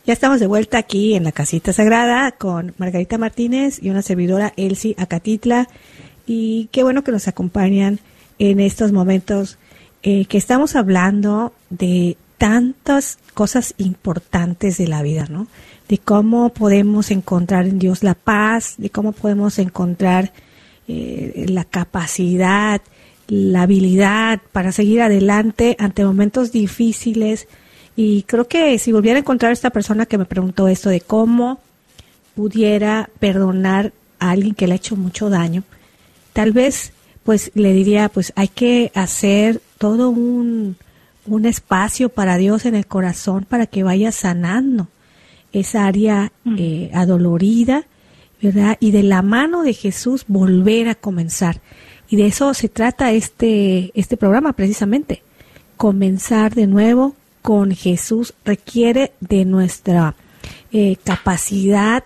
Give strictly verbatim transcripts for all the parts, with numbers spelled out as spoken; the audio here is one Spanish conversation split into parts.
Ya estamos de vuelta aquí en la Casita Sagrada con Margarita Martínez y una servidora, Elsie Acatitla. Y qué bueno que nos acompañan en estos momentos eh, que estamos hablando de tantas cosas importantes de la vida, ¿no? De cómo podemos encontrar en Dios la paz, de cómo podemos encontrar eh, la capacidad, la habilidad para seguir adelante ante momentos difíciles. Y creo que si volviera a encontrar a esta persona que me preguntó esto de cómo pudiera perdonar a alguien que le ha hecho mucho daño, tal vez pues le diría, pues hay que hacer todo un, un espacio para Dios en el corazón para que vaya sanando esa área eh, adolorida, ¿verdad? Y de la mano de Jesús volver a comenzar. Y de eso se trata este, este programa precisamente, comenzar de nuevo con Jesús. Requiere de nuestra eh, capacidad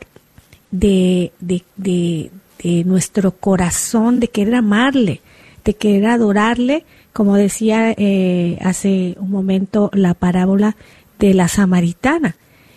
de, de, de, de nuestro corazón, de querer amarle, de querer adorarle, como decía eh, hace un momento la parábola de la samaritana,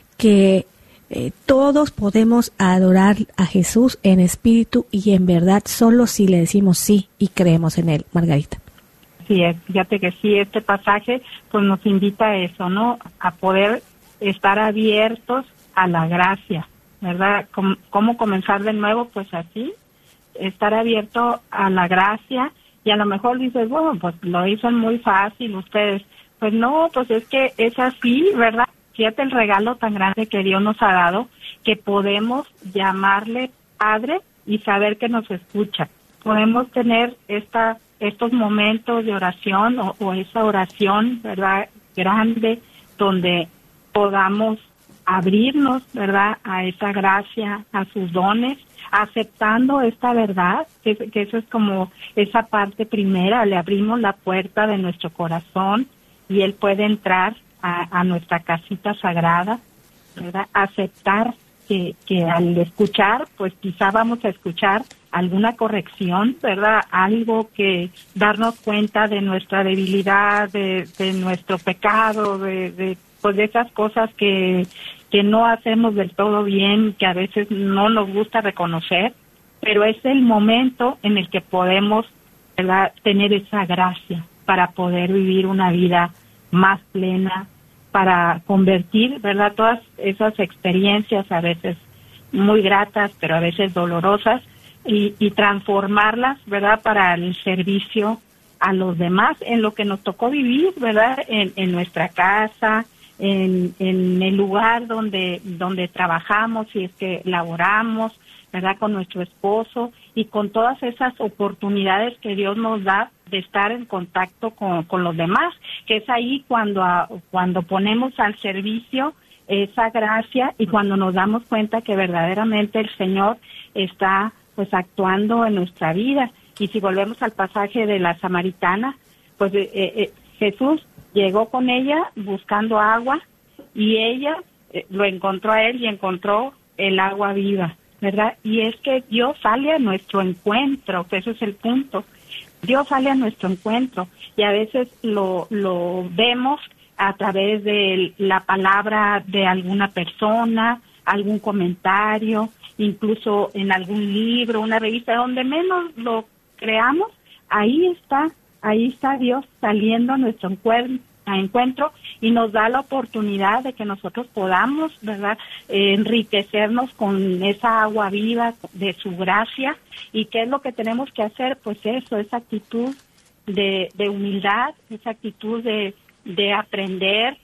que eh, todos podemos adorar a Jesús en espíritu y en verdad solo si le decimos sí y creemos en Él. Margarita. Sí, fíjate que sí, este pasaje pues nos invita a eso, ¿no? A poder estar abiertos a la gracia, ¿verdad? ¿Cómo, cómo comenzar de nuevo? Pues así, estar abierto a la gracia. Y a lo mejor dices, bueno, pues lo hizo muy fácil ustedes. Pues no, pues es que es así, ¿verdad? Fíjate el regalo tan grande que Dios nos ha dado, que podemos llamarle Padre y saber que nos escucha. Podemos tener esta estos momentos de oración o, o esa oración, ¿verdad?, grande, donde podamos abrirnos, ¿verdad?, a esa gracia, a sus dones, aceptando esta verdad, que, que eso es como esa parte primera, le abrimos la puerta de nuestro corazón y Él puede entrar a, a nuestra casita sagrada, ¿verdad?, aceptar que, que al escuchar, pues quizá vamos a escuchar alguna corrección, ¿verdad?, algo que darnos cuenta de nuestra debilidad, de, de nuestro pecado, de, de pues de esas cosas que que no hacemos del todo bien, que a veces no nos gusta reconocer, pero es el momento en el que podemos, ¿verdad?, tener esa gracia para poder vivir una vida más plena, para convertir, ¿verdad?, todas esas experiencias a veces muy gratas, pero a veces dolorosas, y, y transformarlas, ¿verdad?, para el servicio a los demás, en lo que nos tocó vivir, ¿verdad?, en, en nuestra casa, En, en el lugar donde donde trabajamos, si es que laboramos, ¿verdad?, con nuestro esposo y con todas esas oportunidades que Dios nos da de estar en contacto con, con los demás, que es ahí cuando, a, cuando ponemos al servicio esa gracia y cuando nos damos cuenta que verdaderamente el Señor está pues actuando en nuestra vida. Y si volvemos al pasaje de la samaritana, pues eh, eh, Jesús llegó con ella buscando agua y ella eh, lo encontró a él y encontró el agua viva, ¿verdad? Y es que Dios sale a nuestro encuentro, que ese es el punto. Dios sale a nuestro encuentro y a veces lo, lo vemos a través de la palabra de alguna persona, algún comentario, incluso en algún libro, una revista, donde menos lo creamos, ahí está. Ahí está Dios saliendo a nuestro encuentro y nos da la oportunidad de que nosotros podamos, ¿verdad?, eh, enriquecernos con esa agua viva de su gracia. ¿Y qué es lo que tenemos que hacer? Pues eso, esa actitud de, de humildad, esa actitud de, de aprender,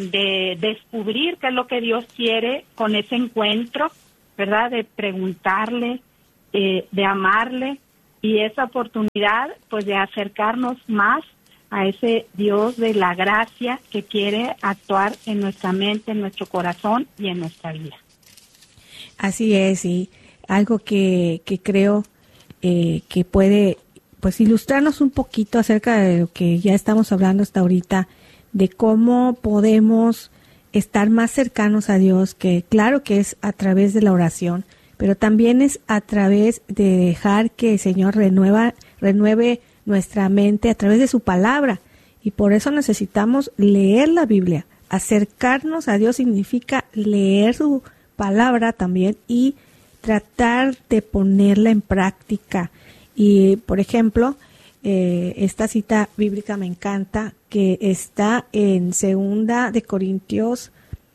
de descubrir qué es lo que Dios quiere con ese encuentro, ¿verdad?, de preguntarle, eh, de amarle. Y esa oportunidad, pues, de acercarnos más a ese Dios de la gracia que quiere actuar en nuestra mente, en nuestro corazón y en nuestra vida. Así es, y algo que, que creo eh, que puede, pues, ilustrarnos un poquito acerca de lo que ya estamos hablando hasta ahorita, de cómo podemos estar más cercanos a Dios, que claro que es a través de la oración, pero también es a través de dejar que el Señor renueva, renueve nuestra mente a través de su palabra. Y por eso necesitamos leer la Biblia, acercarnos a Dios significa leer su palabra también y tratar de ponerla en práctica. Y, por ejemplo, eh, esta cita bíblica me encanta, que está en Segunda de Corintios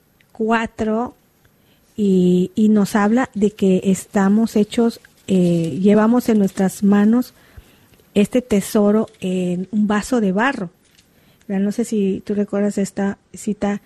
cuatro y, y nos habla de que estamos hechos, eh, llevamos en nuestras manos este tesoro en un vaso de barro. No sé si tú recuerdas esta cita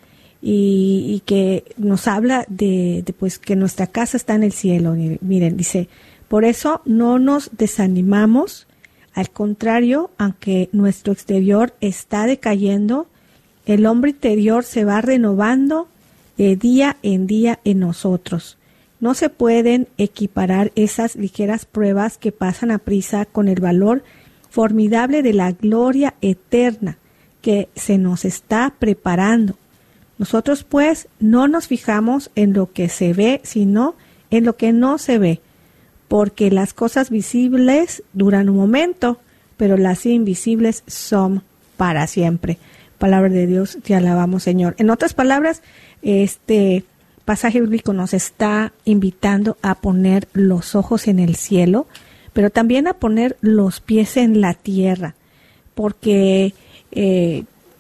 y, y que nos habla de, de pues que nuestra casa está en el cielo. Miren, dice, por eso no nos desanimamos, al contrario, aunque nuestro exterior está decayendo, el hombre interior se va renovando de día en día en nosotros. No se pueden equiparar esas ligeras pruebas que pasan a prisa con el valor formidable de la gloria eterna que se nos está preparando. Nosotros pues no nos fijamos en lo que se ve, sino en lo que no se ve, porque las cosas visibles duran un momento, pero las invisibles son para siempre. Palabra de Dios, te alabamos, Señor. En otras palabras, este pasaje bíblico nos está invitando a poner los ojos en el cielo, pero también a poner los pies en la tierra, porque Eh,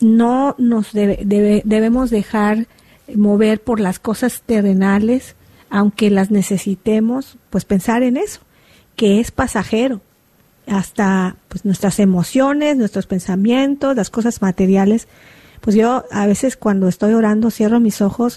no nos debe, debe, debemos dejar mover por las cosas terrenales, aunque las necesitemos, pues pensar en eso, que es pasajero. Hasta pues nuestras emociones, nuestros pensamientos, las cosas materiales. Pues yo a veces cuando estoy orando cierro mis ojos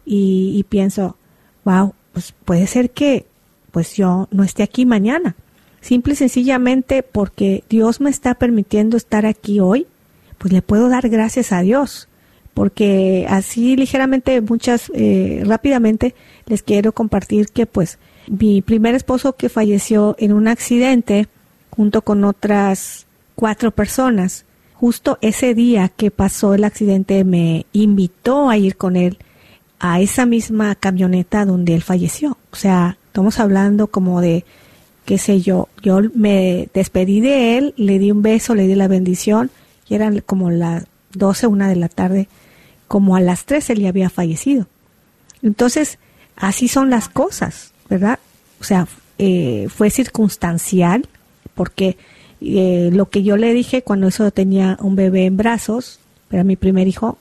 y, y pienso, wow, pues puede ser que pues yo no esté aquí mañana. Simple y sencillamente porque Dios me está permitiendo estar aquí hoy, pues le puedo dar gracias a Dios, porque así ligeramente, muchas, eh, rápidamente, les quiero compartir que pues mi primer esposo que falleció en un accidente, junto con otras cuatro personas, justo ese día que pasó el accidente me invitó a ir con él a esa misma camioneta donde él falleció. O sea, estamos hablando como de, qué sé yo, yo me despedí de él, le di un beso, le di la bendición, y eran como las doce, una de la tarde, como a las tres él ya había fallecido. Entonces, así son las cosas, ¿verdad? O sea, eh, fue circunstancial, porque eh, lo que yo le dije cuando eso tenía un bebé en brazos, era mi primer hijo,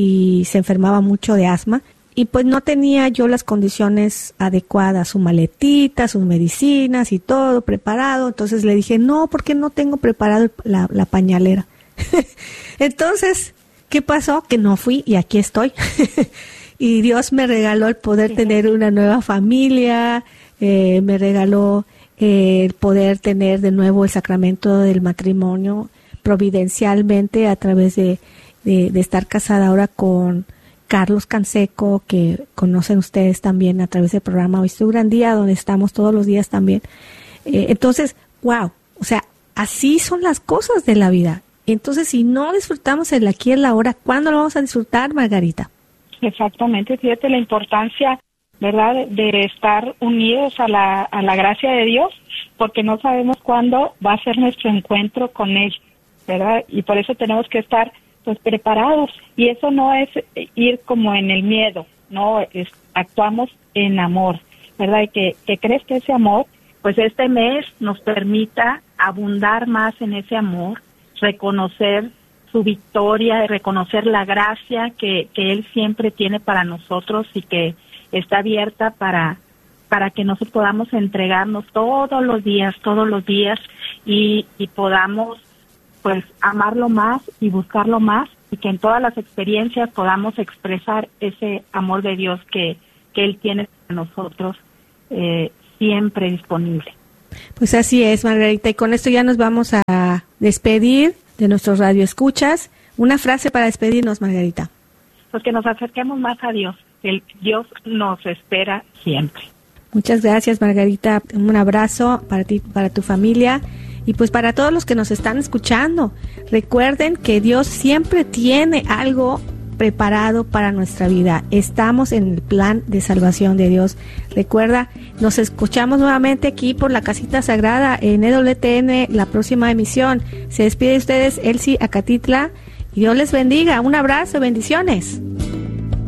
y se enfermaba mucho de asma, y pues no tenía yo las condiciones adecuadas, su maletita, sus medicinas y todo preparado. Entonces le dije, no, porque no tengo preparado la, la pañalera. Entonces, ¿qué pasó? Que no fui y aquí estoy. Y Dios me regaló el poder tener una nueva familia, eh, me regaló eh, el poder tener de nuevo el sacramento del matrimonio providencialmente a través de, de, de estar casada ahora con Carlos Canseco, que conocen ustedes también a través del programa Hoy es tu gran día, donde estamos todos los días también. Eh, entonces, wow, o sea, así son las cosas de la vida. Entonces, si no disfrutamos el aquí y el ahora, ¿cuándo lo vamos a disfrutar, Margarita? Exactamente, fíjate la importancia, ¿verdad?, de estar unidos a la, a la gracia de Dios, porque no sabemos cuándo va a ser nuestro encuentro con Él, ¿verdad? Y por eso tenemos que estar, pues, preparados. Y eso no es ir como en el miedo, no, es, actuamos en amor, ¿verdad? Y que, que crees que ese amor, pues este mes nos permita abundar más en ese amor, reconocer su victoria, reconocer la gracia que, que Él siempre tiene para nosotros y que está abierta para, para que nosotros podamos entregarnos todos los días, todos los días y, y podamos pues amarlo más y buscarlo más y que en todas las experiencias podamos expresar ese amor de Dios que, que Él tiene para nosotros eh, siempre disponible. Pues así es, Margarita, y con esto ya nos vamos a despedir de nuestros radioescuchas. Una frase para despedirnos, Margarita. Pues que nos acerquemos más a Dios, el Dios nos espera siempre. Muchas gracias, Margarita, un abrazo para ti, para tu familia y pues para todos los que nos están escuchando. Recuerden que Dios siempre tiene algo preparado para nuestra vida. Estamos en el plan de salvación de Dios. Recuerda, nos escuchamos nuevamente aquí por la Casita Sagrada en E W T N, la próxima emisión. Se despide de ustedes Elsie Acatitla y Dios les bendiga. Un abrazo, bendiciones.